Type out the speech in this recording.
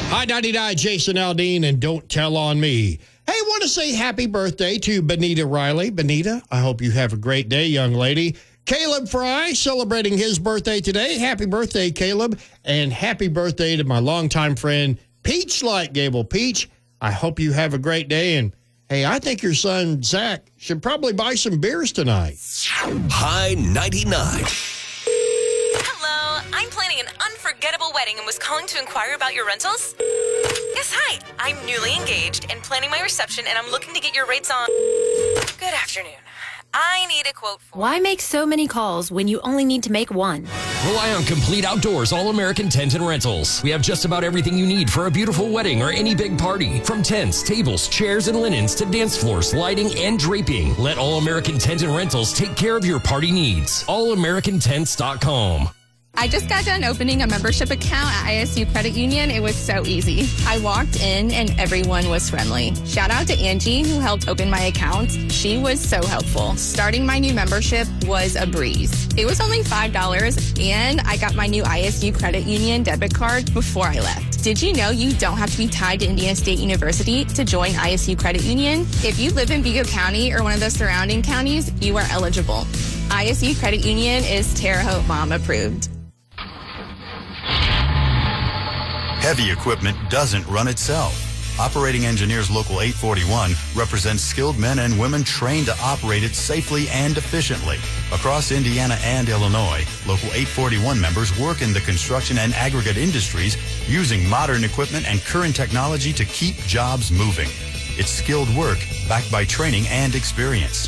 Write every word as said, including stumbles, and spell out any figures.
Hi, ninety-nine, Jason Aldean, and Don't Tell on Me. Hey, I want to say happy birthday to Benita Riley. Benita, I hope you have a great day, young lady. Caleb Fry, celebrating his birthday today. Happy birthday, Caleb. And happy birthday to my longtime friend, Peach Lightgable. Peach, I hope you have a great day. And, hey, I think your son, Zach, should probably buy some beers tonight. High ninety-nine. Hello, I'm planning an unforgettable wedding and was calling to inquire about your rentals. Yes, hi. I'm newly engaged and planning my reception, and I'm looking to get your rates on. Good afternoon. I need a quote for... Why make so many calls when you only need to make one? Rely on Complete Outdoors All-American Tent and Rentals. We have just about everything you need for a beautiful wedding or any big party. From tents, tables, chairs, and linens to dance floors, lighting, and draping. Let All-American Tent and Rentals take care of your party needs. all american tents dot com. I just got done opening a membership account at I S U Credit Union. It was so easy. I walked in and everyone was friendly. Shout out to Angie who helped open my account. She was so helpful. Starting my new membership was a breeze. It was only five dollars and I got my new I S U Credit Union debit card before I left. Did you know you don't have to be tied to Indiana State University to join I S U Credit Union? If you live in Vigo County or one of the surrounding counties, you are eligible. I S U Credit Union is Terre Haute Mom approved. Heavy equipment doesn't run itself. Operating Engineers Local eight forty-one represents skilled men and women trained to operate it safely and efficiently. Across Indiana and Illinois, Local eight forty-one members work in the construction and aggregate industries using modern equipment and current technology to keep jobs moving. It's skilled work backed by training and experience.